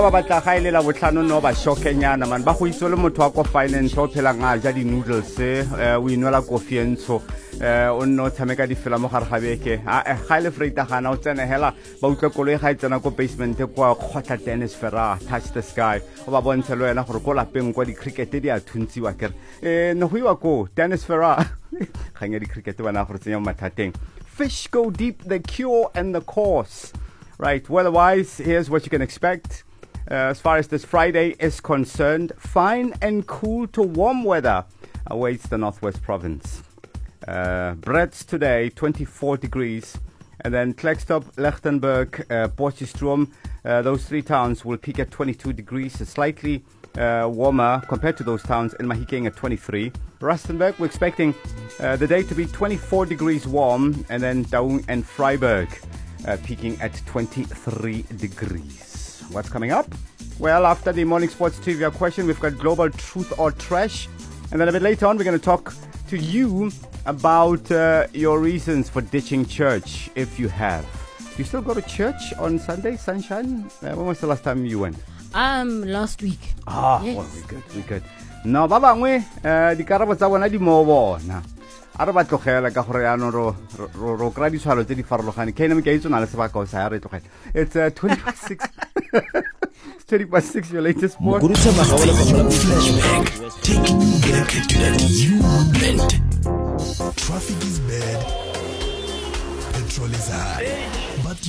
ba batla ga ile la botlhano no ba shokenyana man ba go itse le motho wa go finance o phela nga ja di noodles o inwela coffee entsho o nno tshameka di fela mo gare ga beke ga ile freita gana o tsena hela ba utlwe koloi ga tsena go basement kwa khotla Dennis Ferrer touch the sky o ba bontshe le wena gore go lapeng kwa di cricket di a thuntsiwa kere no go iwa ko Dennis Ferrer ga nya di cricket bana gore tsenya mathateng. Fish go deep, the cure and the cause. Right, weather-wise, here's what you can expect. As far as this Friday is concerned, fine and cool to warm weather awaits the Northwest Province. Brits today, 24 degrees. And then Klerksdorp, Lichtenberg, Potchefstroom, those three towns will peak at 22 degrees, slightly warmer compared to those towns in Mahikeng at 23. Rustenburg, we're expecting the day to be 24 degrees warm, and then Daung and Freiburg peaking at 23 degrees. What's coming up? Well, after the morning sports trivia question, we've got global truth or trash. And then a bit later on, we're going to talk to you about your reasons for ditching church, if you have. Do you still go to church on Sunday, Sunshine? When was the last time you went? Last week. Yes. Well, we good. No, ba bangwe di karabo tsa bona di mo bona. A re ba tlogela ka gore ya no ro kra di tshwalo tse di farologane. Ke nne ke itse na le sebaka o sa re tlogela. It's 20:06. It's 20:06 your latest sport. Flashback. Take it to that you meant. Traffic is bad. Petrol is high. But